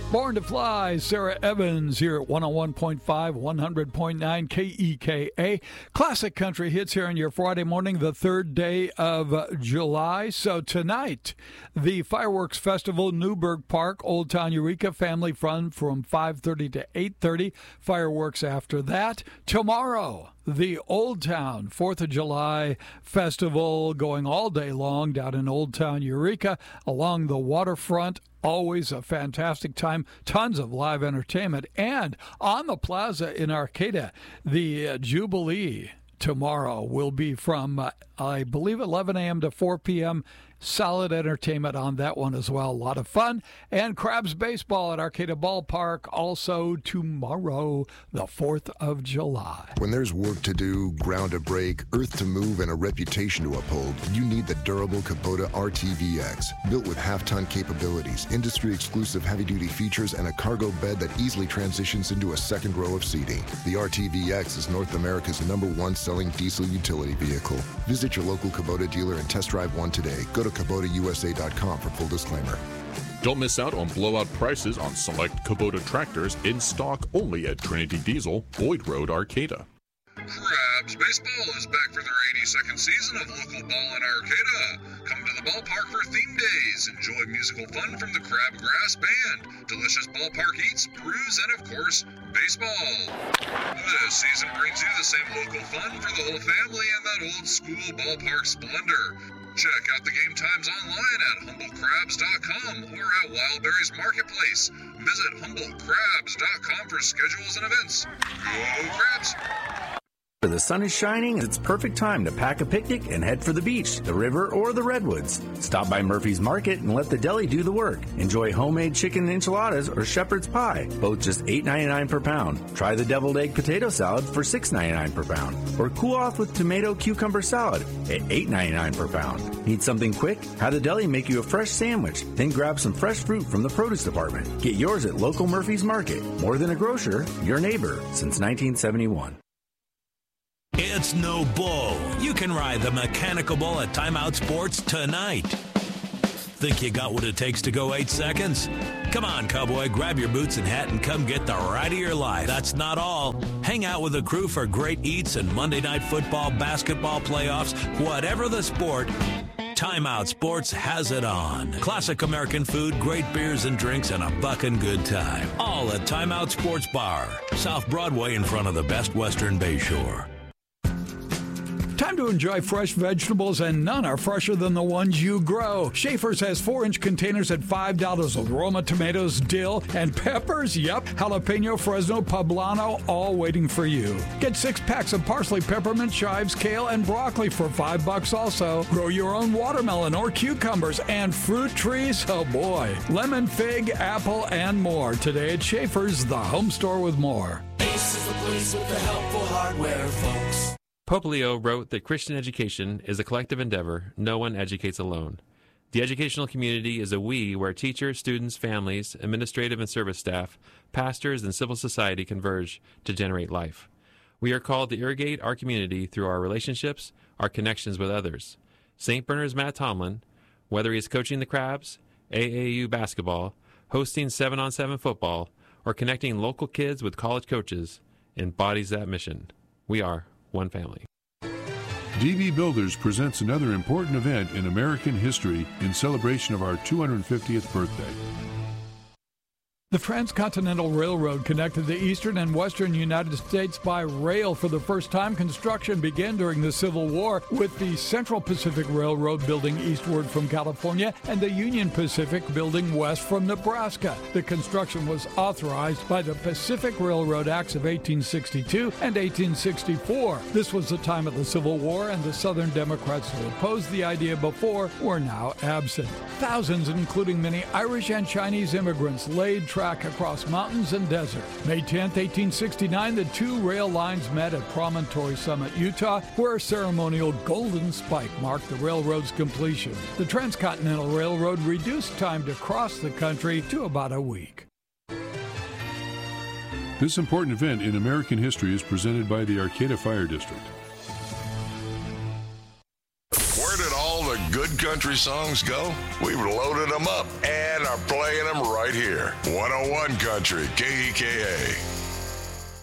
Born to Fly, Sarah Evans here at 101.5, 100.9 KEKA. Classic country hits here on your Friday morning, the third day of July. So tonight, the Fireworks Festival, Newburgh Park, Old Town Eureka, family fun from 5:30 to 8:30. Fireworks after that. Tomorrow, the Old Town 4th of July Festival going all day long down in Old Town Eureka along the waterfront. Always a fantastic time. Tons of live entertainment. And on the plaza in Arcata, the Jubilee tomorrow will be from, I believe, 11 a.m. to 4 p.m. Solid entertainment on that one as well. A lot of fun. And Crabs baseball at Arcata Ballpark also tomorrow, the 4th of July. When there's work to do, ground to break, earth to move, and a reputation to uphold, you need the durable Kubota RTVX. Built with half-ton capabilities, industry-exclusive heavy-duty features, and a cargo bed that easily transitions into a second row of seating. The RTVX is North America's #1 selling diesel utility vehicle. Visit your local Kubota dealer and test drive one today. Go to KubotaUSA.com for full disclaimer. Don't miss out on blowout prices on select Kubota tractors in stock only at Trinity Diesel, Boyd Road, Arcata. Crabs baseball is back for their 82nd season of local ball in Arcata. Come to the ballpark for theme days. Enjoy musical fun from the Crabgrass Band, delicious ballpark eats, brews, and of course, baseball. This season brings you the same local fun for the whole family and that old school ballpark splendor. Check out the game times online at HumbleCrabs.com or at Wildberries Marketplace. Visit HumbleCrabs.com for schedules and events. Go Crabs! The sun is shining, it's perfect time to pack a picnic and head for the beach, the river, or the redwoods. Stop by Murphy's Market and let the deli do the work. Enjoy homemade chicken enchiladas or shepherd's pie, both just $8.99 per pound. Try the deviled egg potato salad for $6.99 per pound. Or cool off with tomato cucumber salad at $8.99 per pound. Need something quick? Have the deli make you a fresh sandwich, then grab some fresh fruit from the produce department. Get yours at local Murphy's Market. More than a grocer, your neighbor since 1971. It's no bull. You can ride the mechanical bull at Timeout Sports tonight. Think you got what it takes to go 8 seconds? Come on, cowboy, grab your boots and hat and come get the ride of your life. That's not all. Hang out with the crew for great eats and Monday Night Football, basketball playoffs, whatever the sport. Timeout Sports has it on. Classic American food, great beers and drinks, and a buckin' good time. All at Timeout Sports Bar, South Broadway in front of the Best Western Bayshore. Time to enjoy fresh vegetables, and none are fresher than the ones you grow. Schaefer's has 4-inch containers at $5 with Roma tomatoes, dill, and peppers. Yep, jalapeno, Fresno, poblano, all waiting for you. Get 6 packs of parsley, peppermint, chives, kale, and broccoli for $5 also. Grow your own watermelon or cucumbers and fruit trees. Oh boy, lemon, fig, apple, and more. Today at Schaefer's, the home store with more. Ace is the place with the helpful hardware, folks. Pope Leo wrote that Christian education is a collective endeavor. No one educates alone. The educational community is a we where teachers, students, families, administrative and service staff, pastors, and civil society converge to generate life. We are called to irrigate our community through our relationships, our connections with others. St. Bernard's Matt Tomlin, whether he is coaching the Crabs, AAU basketball, hosting 7-on-7 football, or connecting local kids with college coaches, embodies that mission. We are one family. DB Builders presents another important event in American history in celebration of our 250th birthday. The Transcontinental Railroad connected the eastern and western United States by rail for the first time. Construction began during the Civil War, with the Central Pacific Railroad building eastward from California and the Union Pacific building west from Nebraska. The construction was authorized by the Pacific Railroad Acts of 1862 and 1864. This was the time of the Civil War, and the Southern Democrats who opposed the idea before were now absent. Thousands, including many Irish and Chinese immigrants, laid track across mountains and desert. May 10, 1869, the two rail lines met at Promontory Summit, Utah, where a ceremonial golden spike marked the railroad's completion. The Transcontinental Railroad reduced time to cross the country to about a week. This important event in American history is presented by the Arcata Fire District. Where did all the good country songs go? We've loaded them up and are playing them right here. 101 Country, KEKA.